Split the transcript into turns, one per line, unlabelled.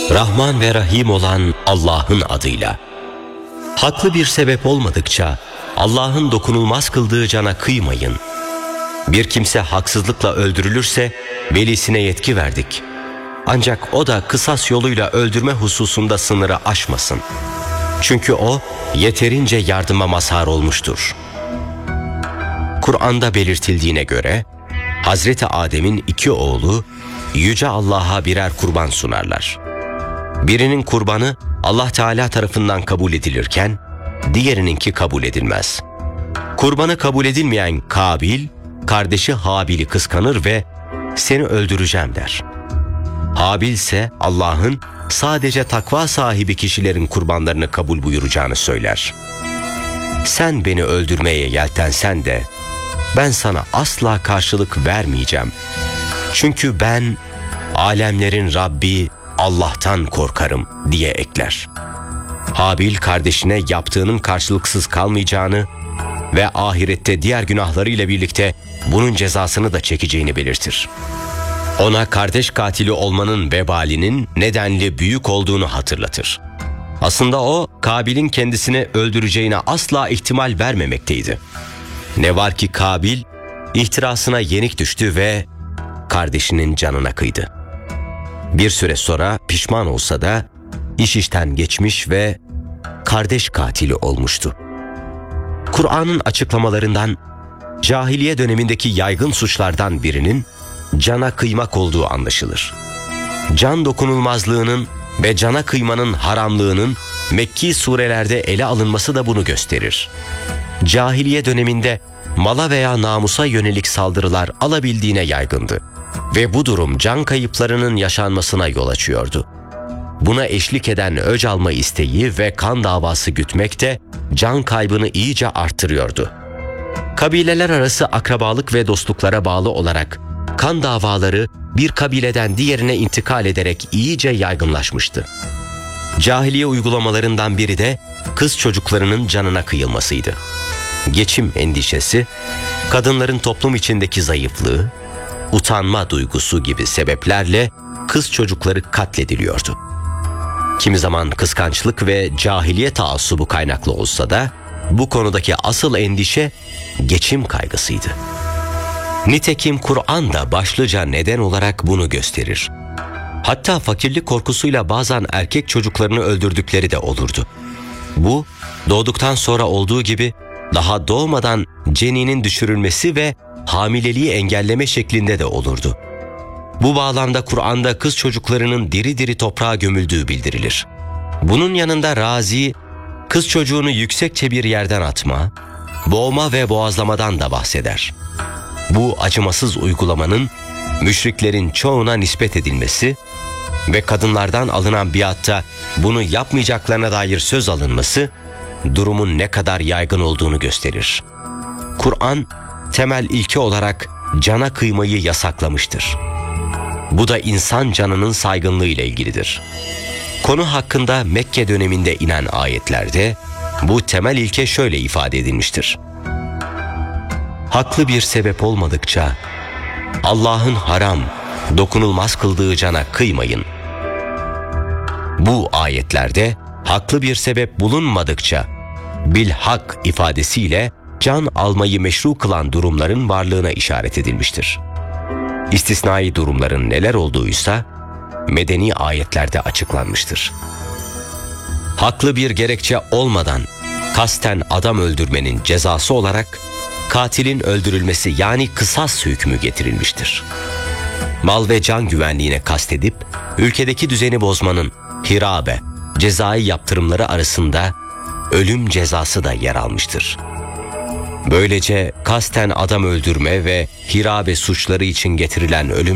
Rahman ve Rahim olan Allah'ın adıyla. Haklı bir sebep olmadıkça Allah'ın dokunulmaz kıldığı cana kıymayın. Bir kimse haksızlıkla öldürülürse velisine yetki verdik. Ancak o da kısas yoluyla öldürme hususunda sınırı aşmasın. Çünkü o yeterince yardıma mazhar olmuştur. Kur'an'da belirtildiğine göre Hazreti Adem'in 2 oğlu Yüce Allah'a birer kurban sunarlar. Birinin kurbanı Allah Teala tarafından kabul edilirken diğerininki kabul edilmez. Kurbanı kabul edilmeyen Kabil, kardeşi Habil'i kıskanır ve seni öldüreceğim der. Habil ise Allah'ın sadece takva sahibi kişilerin kurbanlarını kabul buyuracağını söyler. Sen beni öldürmeye yeltensen de ben sana asla karşılık vermeyeceğim. Çünkü ben alemlerin Rabbi Allah'tan korkarım diye ekler. Habil kardeşine yaptığının karşılıksız kalmayacağını ve ahirette diğer günahlarıyla birlikte bunun cezasını da çekeceğini belirtir. Ona kardeş katili olmanın vebalinin nedenli büyük olduğunu hatırlatır. Aslında o, Kabil'in kendisini öldüreceğine asla ihtimal vermemekteydi. Ne var ki Kabil, ihtirasına yenik düştü ve kardeşinin canına kıydı. Bir süre sonra pişman olsa da iş işten geçmiş ve kardeş katili olmuştu. Kur'an'ın açıklamalarından cahiliye dönemindeki yaygın suçlardan birinin cana kıymak olduğu anlaşılır. Can dokunulmazlığının ve cana kıymanın haramlığının Mekki surelerde ele alınması da bunu gösterir. Cahiliye döneminde mala veya namusa yönelik saldırılar alabildiğine yaygındı ve bu durum can kayıplarının yaşanmasına yol açıyordu. Buna eşlik eden öc alma isteği ve kan davası gütmek de can kaybını iyice arttırıyordu. Kabileler arası akrabalık ve dostluklara bağlı olarak kan davaları bir kabileden diğerine intikal ederek iyice yaygınlaşmıştı. Cahiliye uygulamalarından biri de kız çocuklarının canına kıyılmasıydı. Geçim endişesi, kadınların toplum içindeki zayıflığı, utanma duygusu gibi sebeplerle kız çocukları katlediliyordu. Kimi zaman kıskançlık ve cahiliye taassubu kaynaklı olsa da bu konudaki asıl endişe geçim kaygısıydı. Nitekim Kur'an da başlıca neden olarak bunu gösterir. Hatta fakirlik korkusuyla bazen erkek çocuklarını öldürdükleri de olurdu. Bu, doğduktan sonra olduğu gibi daha doğmadan ceninin düşürülmesi ve hamileliği engelleme şeklinde de olurdu. Bu bağlamda Kur'an'da kız çocuklarının diri diri toprağa gömüldüğü bildirilir. Bunun yanında Razi, kız çocuğunu yüksekçe bir yerden atma, boğma ve boğazlamadan da bahseder. Bu acımasız uygulamanın müşriklerin çoğuna nispet edilmesi ve kadınlardan alınan biatta bunu yapmayacaklarına dair söz alınması durumun ne kadar yaygın olduğunu gösterir. Kur'an temel ilke olarak cana kıymayı yasaklamıştır. Bu da insan canının saygınlığı ile ilgilidir. Konu hakkında Mekke döneminde inen ayetlerde bu temel ilke şöyle ifade edilmiştir. Haklı bir sebep olmadıkça Allah'ın haram, dokunulmaz kıldığı cana kıymayın. Bu ayetlerde haklı bir sebep bulunmadıkça bilhak ifadesiyle can almayı meşru kılan durumların varlığına işaret edilmiştir. İstisnai durumların neler olduğuysa medeni ayetlerde açıklanmıştır. Haklı bir gerekçe olmadan kasten adam öldürmenin cezası olarak katilin öldürülmesi yani kısas hükmü getirilmiştir. Mal ve can güvenliğine kastedip ülkedeki düzeni bozmanın hirabe, cezai yaptırımları arasında ölüm cezası da yer almıştır. Böylece kasten adam öldürme ve hirabe suçları için getirilen ölüm